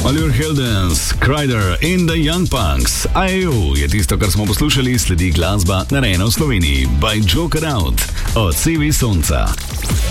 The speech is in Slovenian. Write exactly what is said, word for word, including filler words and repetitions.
Oliver Heldens, Kryder in The Young Punks. I U je tisto, kar smo poslušali, sledi glasba narejena v Sloveniji by Joker Out od C V Sonca.